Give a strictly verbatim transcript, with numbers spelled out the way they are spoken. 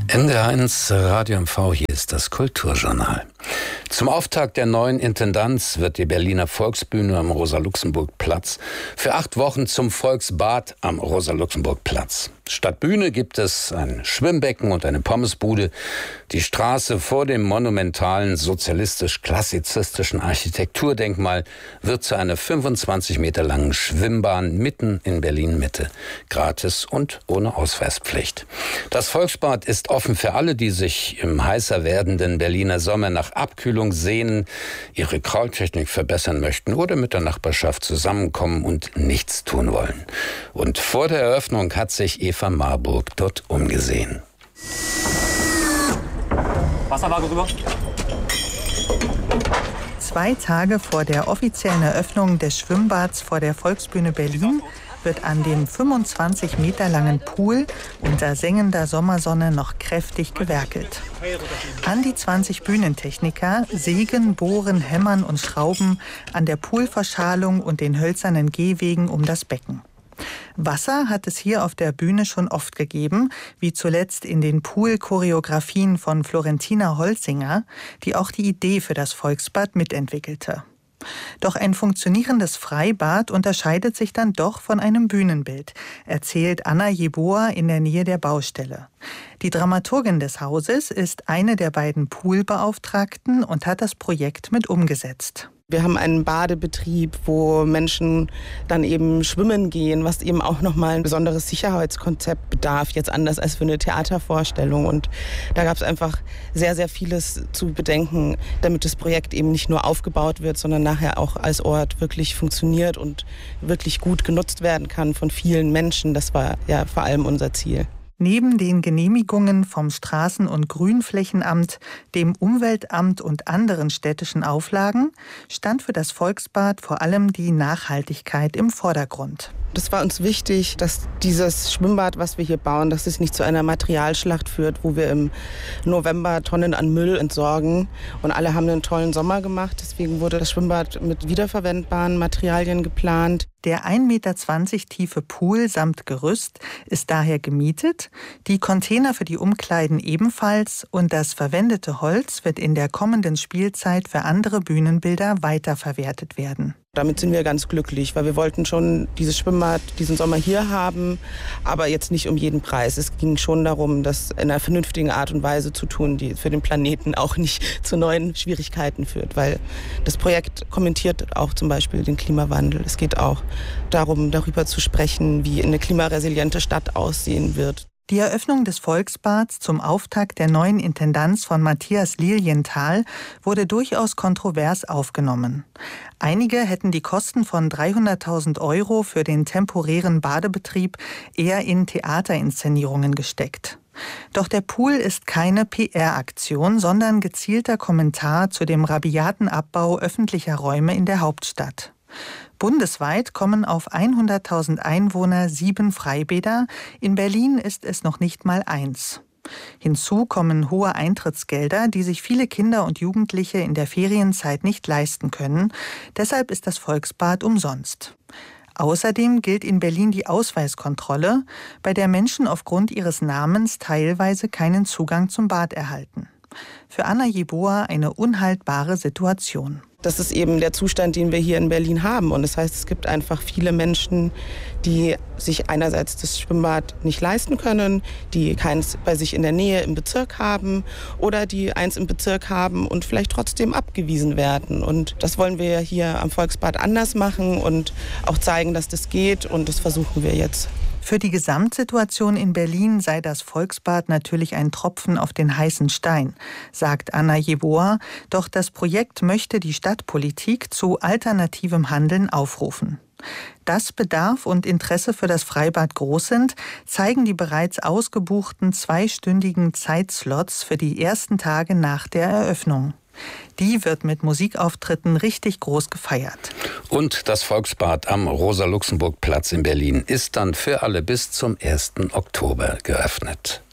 N D R eins Radio M V, hier ist das Kulturjournal. Zum Auftakt der neuen Intendanz wird die Berliner Volksbühne am Rosa-Luxemburg-Platz für acht Wochen zum Volksbad am Rosa-Luxemburg-Platz. Statt Bühne gibt es ein Schwimmbecken und eine Pommesbude. Die Straße vor dem monumentalen sozialistisch-klassizistischen Architekturdenkmal wird zu einer fünfundzwanzig Meter langen Schwimmbahn mitten in Berlin-Mitte. Gratis und ohne Ausweispflicht. Das Volksbad ist offen für alle, die sich im heißer werdenden Berliner Sommer nach Abkühlung sehnen, ihre Kraultechnik verbessern möchten oder mit der Nachbarschaft zusammenkommen und nichts tun wollen. Und vor der Eröffnung hat sich Eva Marburg dort umgesehen. Wasserwaage rüber. Zwei Tage vor der offiziellen Eröffnung des Schwimmbads vor der Volksbühne Berlin wird an dem fünfundzwanzig Meter langen Pool unter sengender Sommersonne noch kräftig gewerkelt. An die zwanzig Bühnentechniker sägen, bohren, hämmern und schrauben an der Poolverschalung und den hölzernen Gehwegen um das Becken. Wasser hat es hier auf der Bühne schon oft gegeben, wie zuletzt in den Pool-Choreografien von Florentina Holzinger, die auch die Idee für das Volksbad mitentwickelte. Doch ein funktionierendes Freibad unterscheidet sich dann doch von einem Bühnenbild, erzählt Anna Jeboa in der Nähe der Baustelle. Die Dramaturgin des Hauses ist eine der beiden Poolbeauftragten und hat das Projekt mit umgesetzt. Wir haben einen Badebetrieb, wo Menschen dann eben schwimmen gehen, was eben auch nochmal ein besonderes Sicherheitskonzept bedarf, jetzt anders als für eine Theatervorstellung. Und da gab es einfach sehr, sehr vieles zu bedenken, damit das Projekt eben nicht nur aufgebaut wird, sondern nachher auch als Ort wirklich funktioniert und wirklich gut genutzt werden kann von vielen Menschen. Das war ja vor allem unser Ziel. Neben den Genehmigungen vom Straßen- und Grünflächenamt, dem Umweltamt und anderen städtischen Auflagen stand für das Volksbad vor allem die Nachhaltigkeit im Vordergrund. Das war uns wichtig, dass dieses Schwimmbad, was wir hier bauen, dass es nicht zu einer Materialschlacht führt, wo wir im November Tonnen an Müll entsorgen. Und alle haben einen tollen Sommer gemacht. Deswegen wurde das Schwimmbad mit wiederverwendbaren Materialien geplant. Der ein Meter zwanzig tiefe Pool samt Gerüst ist daher gemietet, die Container für die Umkleiden ebenfalls und das verwendete Holz wird in der kommenden Spielzeit für andere Bühnenbilder weiterverwertet werden. Damit sind wir ganz glücklich, weil wir wollten schon dieses Schwimmbad diesen Sommer hier haben, aber jetzt nicht um jeden Preis. Es ging schon darum, das in einer vernünftigen Art und Weise zu tun, die für den Planeten auch nicht zu neuen Schwierigkeiten führt, weil das Projekt kommentiert auch zum Beispiel den Klimawandel. Es geht auch darum, darüber zu sprechen, wie eine klimaresiliente Stadt aussehen wird. Die Eröffnung des Volksbads zum Auftakt der neuen Intendanz von Matthias Lilienthal wurde durchaus kontrovers aufgenommen. Einige hätten die Kosten von dreihunderttausend Euro für den temporären Badebetrieb eher in Theaterinszenierungen gesteckt. Doch der Pool ist keine P R-Aktion, sondern gezielter Kommentar zu dem rabiaten Abbau öffentlicher Räume in der Hauptstadt. Bundesweit kommen auf hunderttausend Einwohner sieben Freibäder, in Berlin ist es noch nicht mal eins. Hinzu kommen hohe Eintrittsgelder, die sich viele Kinder und Jugendliche in der Ferienzeit nicht leisten können. Deshalb ist das Volksbad umsonst. Außerdem gilt in Berlin die Ausweiskontrolle, bei der Menschen aufgrund ihres Namens teilweise keinen Zugang zum Bad erhalten. Für Anna Jeboa eine unhaltbare Situation. Das ist eben der Zustand, den wir hier in Berlin haben. Und das heißt, es gibt einfach viele Menschen, die sich einerseits das Schwimmbad nicht leisten können, die keins bei sich in der Nähe im Bezirk haben oder die eins im Bezirk haben und vielleicht trotzdem abgewiesen werden. Und das wollen wir hier am Volksbad anders machen und auch zeigen, dass das geht. Und das versuchen wir jetzt. Für die Gesamtsituation in Berlin sei das Volksbad natürlich ein Tropfen auf den heißen Stein, sagt Anna Jeboa. Doch das Projekt möchte die Stadtpolitik zu alternativem Handeln aufrufen. Dass Bedarf und Interesse für das Freibad groß sind, zeigen die bereits ausgebuchten zweistündigen Zeitslots für die ersten Tage nach der Eröffnung. Die wird mit Musikauftritten richtig groß gefeiert. Und das Volksbad am Rosa-Luxemburg-Platz in Berlin ist dann für alle bis zum ersten Oktober geöffnet.